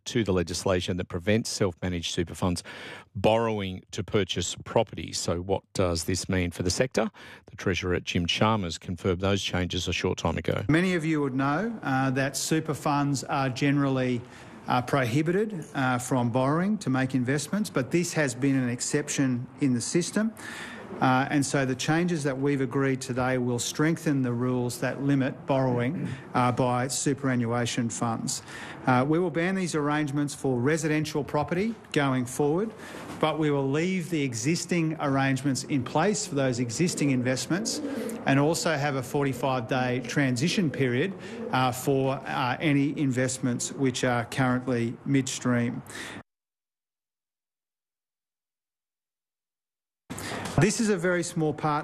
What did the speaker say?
to the legislation that prevents self-managed super funds borrowing to purchase property. So what does this mean for the sector? The Treasurer, Jim Chalmers, confirmed those changes a short time ago. Many of you would know that super funds are generally prohibited from borrowing to make investments, but this has been an exception in the system. And so the changes that we've agreed today will strengthen the rules that limit borrowing by superannuation funds. We will ban these arrangements for residential property going forward, but we will leave the existing arrangements in place for those existing investments and also have a 45-day transition period for any investments which are currently midstream. This is a very small part